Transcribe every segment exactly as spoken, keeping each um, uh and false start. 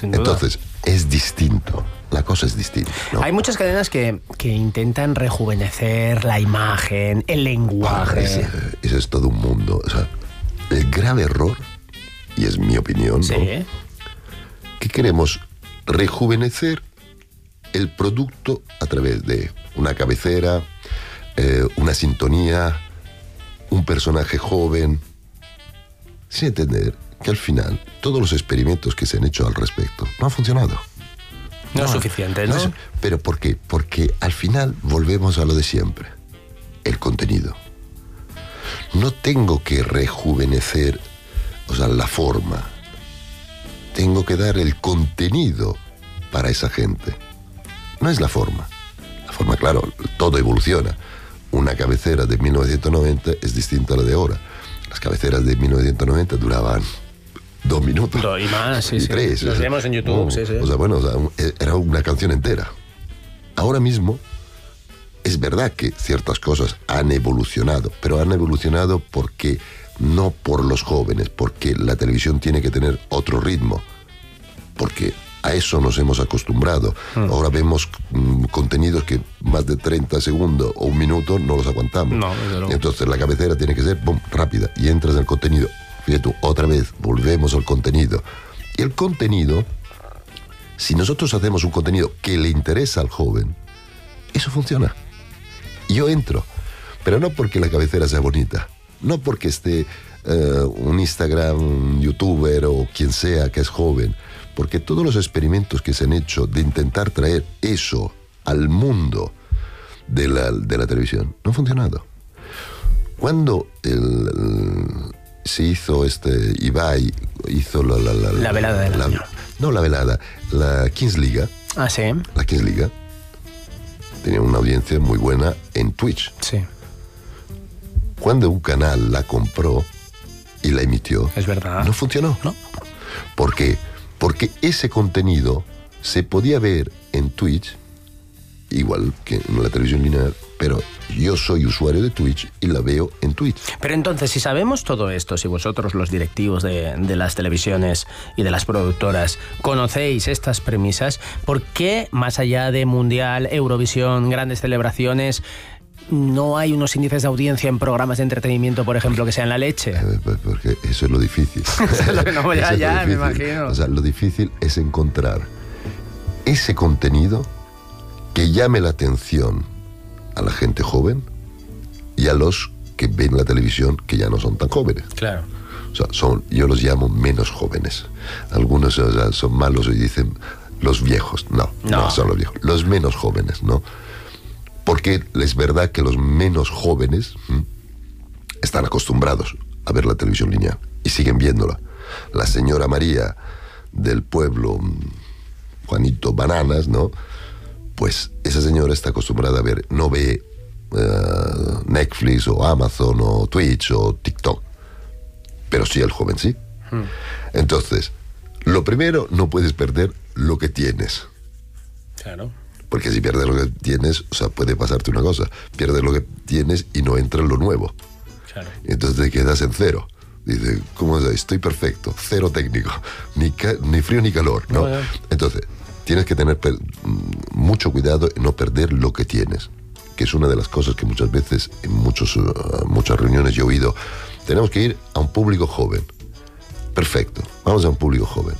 sin duda. Entonces, es distinto. La cosa es distinta, ¿no? Hay muchas cadenas que, que intentan rejuvenecer la imagen, el lenguaje. Ah, ese, ese es todo un mundo. O sea, el grave error, y es mi opinión, Sí. ¿no? Que queremos rejuvenecer el producto a través de una cabecera, eh, una sintonía, un personaje joven, sin entender que al final todos los experimentos que se han hecho al respecto no han funcionado. No, no es suficiente, ¿no? ¿no? ¿Pero por qué? Porque al final volvemos a lo de siempre, el contenido. No tengo que rejuvenecer, o sea, la forma. Tengo que dar el contenido para esa gente. No es la forma. La forma, claro, todo evoluciona. Una cabecera de mil novecientos noventa es distinta a la de ahora. Las cabeceras de mil novecientos noventa duraban dos minutos. Y más, sí, y sí. tres. Los o sea, vemos en YouTube, oh, sí, sí. O sea, bueno, o sea, era una canción entera. Ahora mismo, es verdad que ciertas cosas han evolucionado, pero han evolucionado porque no por los jóvenes, porque la televisión tiene que tener otro ritmo, porque a eso nos hemos acostumbrado. Mm. Ahora vemos mm, contenidos que más de treinta segundos o un minuto no los aguantamos. No, entonces la cabecera tiene que ser boom, rápida y entras en el contenido. Fíjate tú, otra vez volvemos al contenido. Y el contenido, si nosotros hacemos un contenido que le interesa al joven, eso funciona. Yo entro, pero no porque la cabecera sea bonita, no porque esté uh, un Instagram, un youtuber o quien sea que es joven, porque todos los experimentos que se han hecho de intentar traer eso al mundo de la, de la televisión no han funcionado. Cuando el, el, se hizo este Ibai, hizo la... La, la, la velada del la, año. No la velada, la Kings Liga. Ah, sí. La Kings Liga tenía una audiencia muy buena en Twitch. Sí. Cuando un canal la compró y la emitió, es verdad, no funcionó. ¿No? ¿Por qué? Porque ese contenido se podía ver en Twitch, igual que en la televisión lineal, pero yo soy usuario de Twitch y la veo en Twitch. Pero entonces, si sabemos todo esto, si vosotros los directivos de, de las televisiones y de las productoras conocéis estas premisas, ¿por qué, más allá de Mundial, Eurovisión, grandes celebraciones, no hay unos índices de audiencia en programas de entretenimiento, por ejemplo, que sean la leche? Porque eso es lo difícil. Eso es lo que no, ya, ya, me imagino. O sea, lo difícil es encontrar ese contenido que llame la atención a la gente joven y a los que ven la televisión que ya no son tan jóvenes. Claro. O sea, son, yo los llamo menos jóvenes. Algunos, o sea, son malos y dicen los viejos. No, no, no son los viejos. Los menos jóvenes, ¿no? Porque es verdad que los menos jóvenes ¿m? están acostumbrados a ver la televisión lineal y siguen viéndola. La señora María del pueblo, Juanito Bananas, ¿no? Pues esa señora está acostumbrada a ver, no ve uh, Netflix o Amazon o Twitch o TikTok, pero sí el joven sí. Hmm. Entonces, lo primero, no puedes perder lo que tienes. Claro. Porque si pierdes lo que tienes, o sea, puede pasarte una cosa. Pierdes lo que tienes y no entra en lo nuevo. Claro. Entonces te quedas en cero. Dice, ¿cómo es? Estoy perfecto, cero técnico, ni, ca- ni frío ni calor, ¿no? Bueno. Entonces, tienes que tener per- mucho cuidado en no perder lo que tienes, que es una de las cosas que muchas veces en muchos, uh, muchas reuniones yo he oído. Tenemos que ir a un público joven. Perfecto, vamos a un público joven.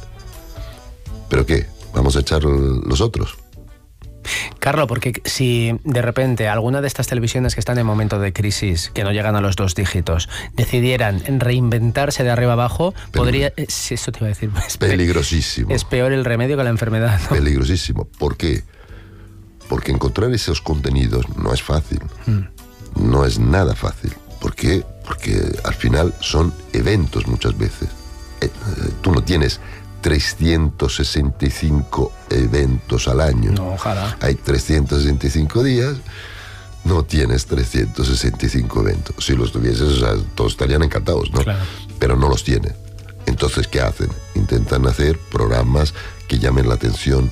¿Pero qué? ¿Vamos a echar los otros? Carlos, porque si de repente alguna de estas televisiones que están en momento de crisis, que no llegan a los dos dígitos, decidieran reinventarse de arriba abajo, Peligro. podría... Eh, sí, eso te iba a decir. Es Peligrosísimo. Pe- es peor el remedio que la enfermedad, ¿no? Peligrosísimo. ¿Por qué? Porque encontrar esos contenidos no es fácil. Hmm. No es nada fácil. ¿Por qué? Porque al final son eventos muchas veces. Eh, eh, tú no tienes trescientos sesenta y cinco eventos al año. No, ojalá. Hay trescientos sesenta y cinco días, no tienes trescientos sesenta y cinco eventos. Si los tuvieses, o sea, todos estarían encantados, ¿no? Claro. Pero no los tienen. Entonces, ¿qué hacen? Intentan hacer programas que llamen la atención.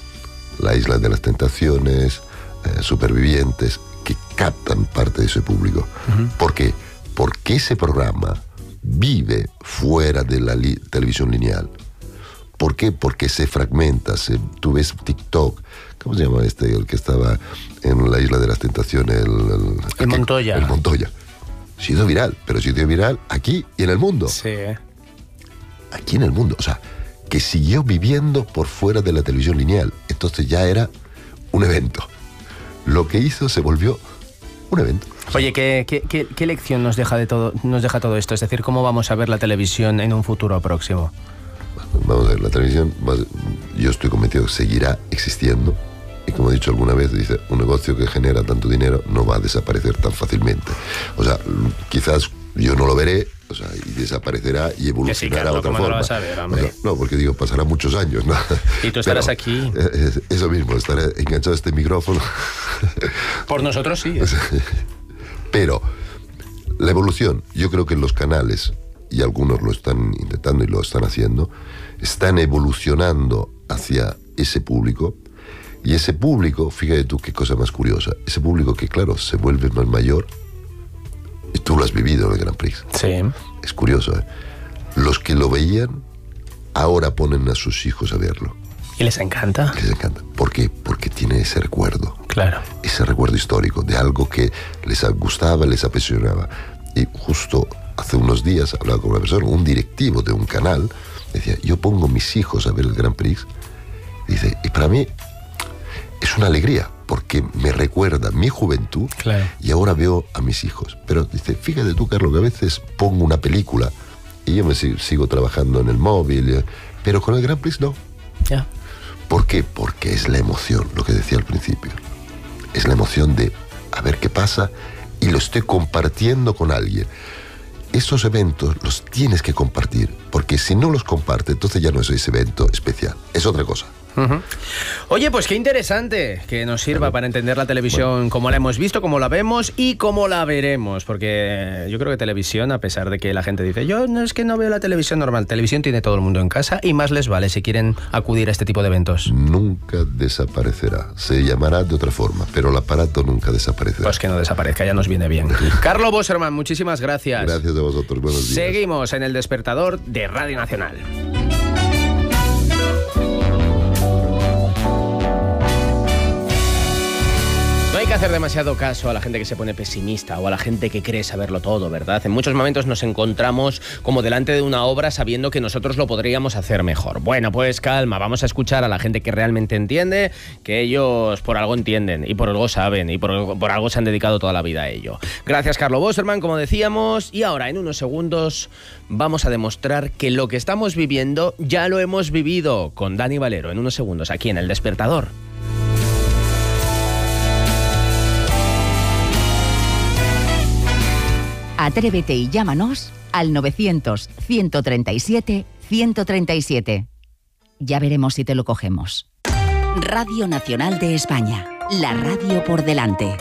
La Isla de las Tentaciones, eh, Supervivientes, que captan parte de ese público. Uh-huh. ¿Por qué? Porque ese programa vive fuera de la li- televisión lineal. ¿Por qué? Porque se fragmenta. Se, tú ves TikTok. ¿Cómo se llama este? El que estaba en la Isla de las Tentaciones. El, el, el, el que, Montoya. El Montoya. Ha sido viral, pero ha sido viral aquí y en el mundo. Sí. Aquí en el mundo. O sea, que siguió viviendo por fuera de la televisión lineal. Entonces ya era un evento. Lo que hizo se volvió un evento. Oye, ¿qué, qué, qué, qué lección nos deja, de todo, nos deja todo esto? Es decir, ¿cómo vamos a ver la televisión en un futuro próximo? Vamos a ver, la televisión, yo estoy convencido que seguirá existiendo. Y como he dicho alguna vez, dice, un negocio que genera tanto dinero no va a desaparecer tan fácilmente. O sea, quizás yo no lo veré, o sea, y desaparecerá y evolucionará a otra forma. No lo vas a ver, hombre. O sea, no, porque digo, pasará muchos años, ¿no? Y tú estarás Pero, aquí. Eso mismo, estaré enganchado a este micrófono. Por nosotros sí. ¿eh? Pero la evolución, yo creo que los canales, y algunos lo están intentando y lo están haciendo, están evolucionando hacia ese público. Y ese público, fíjate tú qué cosa más curiosa, ese público que, claro, se vuelve más mayor, y tú lo has vivido en el Grand Prix. Sí. Es curioso, ¿eh? Los que lo veían, ahora ponen a sus hijos a verlo. ¿Y les encanta? Les encanta. ¿Por qué? Porque tiene ese recuerdo. Claro. Ese recuerdo histórico de algo que les gustaba, les apasionaba. Y justo hace unos días hablaba con una persona, un directivo de un canal, decía, yo pongo mis hijos a ver el Grand Prix, dice, y para mí es una alegría, porque me recuerda mi juventud, claro, y ahora veo a mis hijos. Pero dice, fíjate tú, Carlos, que a veces pongo una película y yo me sigo, sigo trabajando en el móvil, pero con el Grand Prix no. Ya. ¿Por qué? Porque es la emoción, lo que decía al principio. Es la emoción de a ver qué pasa y lo estoy compartiendo con alguien. Esos eventos los tienes que compartir, porque si no los compartes, entonces ya no es ese evento especial, es otra cosa. Uh-huh. Oye, pues qué interesante que nos sirva para entender la televisión, bueno, como la hemos visto, como la vemos y como la veremos, porque yo creo que televisión, a pesar de que la gente dice, yo no es que no veo la televisión normal, televisión tiene todo el mundo en casa y más les vale si quieren acudir a este tipo de eventos. Nunca desaparecerá, se llamará de otra forma, pero el aparato nunca desaparecerá. Pues que no desaparezca, ya nos viene bien. Carlo Boserman, muchísimas gracias. Gracias a vosotros, buenos días. Seguimos en El Despertador de Radio Nacional. No hay que hacer demasiado caso a la gente que se pone pesimista o a la gente que cree saberlo todo, ¿verdad? En muchos momentos nos encontramos como delante de una obra sabiendo que nosotros lo podríamos hacer mejor. Bueno, pues calma, vamos a escuchar a la gente que realmente entiende, que ellos por algo entienden y por algo saben y por, por algo se han dedicado toda la vida a ello. Gracias, Carlo Boserman, como decíamos, y ahora en unos segundos vamos a demostrar que lo que estamos viviendo ya lo hemos vivido con Dani Valero en unos segundos aquí en El Despertador. Atrévete y llámanos al novecientos, ciento treinta y siete, ciento treinta y siete. Ya veremos si te lo cogemos. Radio Nacional de España. La radio por delante.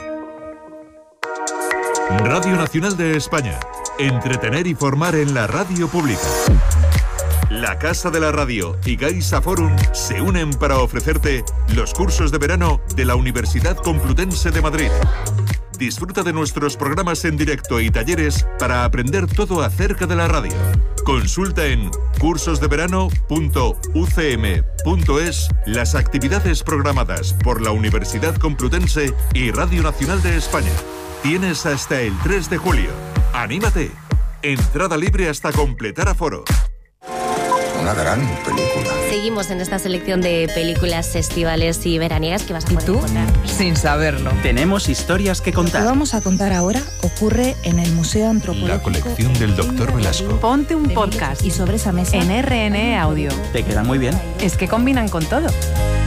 Radio Nacional de España. Entretener y formar en la radio pública. La Casa de la Radio y Gaisa Forum se unen para ofrecerte los cursos de verano de la Universidad Complutense de Madrid. Disfruta de nuestros programas en directo y talleres para aprender todo acerca de la radio. Consulta en cursos de verano punto u c m punto es las actividades programadas por la Universidad Complutense y Radio Nacional de España. Tienes hasta el tres de julio. ¡Anímate! Entrada libre hasta completar aforo. Una gran película. Seguimos en esta selección de películas estivales y veraniegas que vas a poder ¿Y tú? encontrar. Sin saberlo. Tenemos historias que contar. Lo que vamos a contar ahora ocurre en el Museo Antropológico. La colección del doctor Velasco. Ponte un podcast Y sobre esa mesa en R N E Audio. Te queda muy bien. Es que combinan con todo.